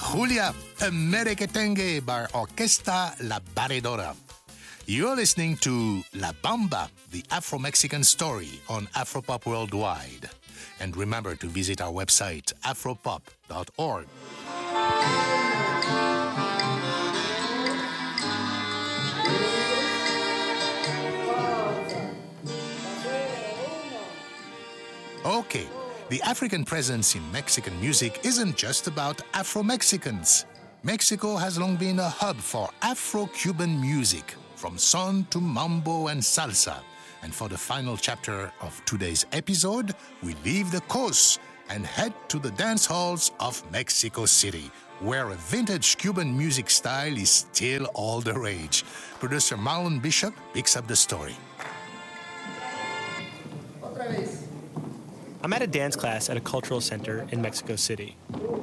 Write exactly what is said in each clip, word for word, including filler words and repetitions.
Julia, Merequetengue by Orquesta La Baredora. You're listening to La Bamba, the Afro-Mexican story on Afropop Worldwide. And remember to visit our website, afropop dot org. Okay, the African presence in Mexican music isn't just about Afro-Mexicans. Mexico has long been a hub for Afro-Cuban music, from son to mambo and salsa. And for the final chapter of today's episode, we leave the coast and head to the dance halls of Mexico City, where a vintage Cuban music style is still all the rage. Producer Marlon Bishop picks up the story. I'm at a dance class at a cultural center in Mexico City.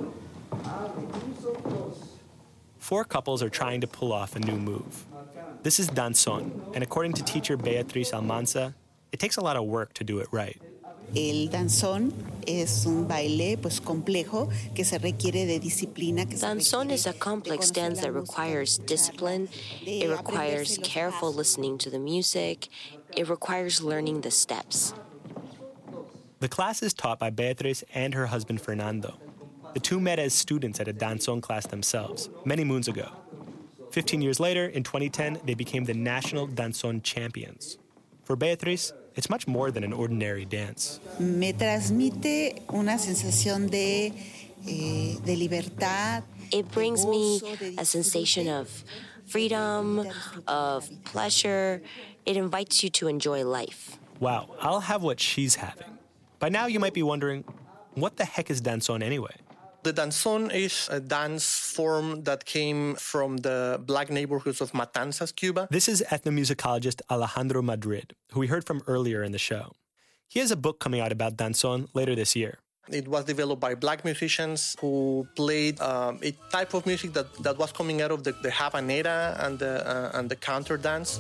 Four couples are trying to pull off a new move. This is danzón, and according to teacher Beatriz Almanza, it takes a lot of work to do it right. El danzón es un baile pues complejo que se requiere de disciplina. Danzón is a complex dance that requires discipline. It requires careful listening to the music. It requires learning the steps. The class is taught by Beatriz and her husband Fernando. The two met as students at a danzón class themselves, many moons ago. Fifteen years later, in twenty ten, they became the national danzón champions. For Beatriz, it's much more than an ordinary dance. Me transmite una sensación de, eh, de libertad. It brings me a sensation of freedom, of pleasure. It invites you to enjoy life. Wow, I'll have what she's having. By now, you might be wondering, what the heck is danzón anyway? The danzón is a dance form that came from the black neighborhoods of Matanzas, Cuba. This is ethnomusicologist Alejandro Madrid, who we heard from earlier in the show. He has a book coming out about danzón later this year. It was developed by black musicians who played um, a type of music that, that was coming out of the, the habanera and the, uh, and the counter dance.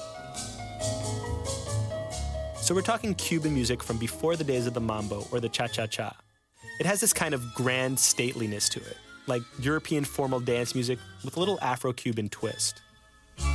So we're talking Cuban music from before the days of the mambo or the cha-cha-cha. It has this kind of grand stateliness to it, like European formal dance music with a little Afro-Cuban twist.